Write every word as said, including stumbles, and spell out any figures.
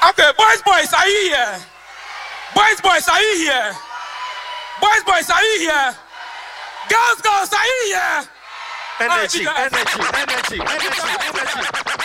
Okay, boys, boys, are you here? Boys, boys, are you here? Boys, boys, are you here? Girls, girls, are you here? Energy, energy, energy, energy, energy.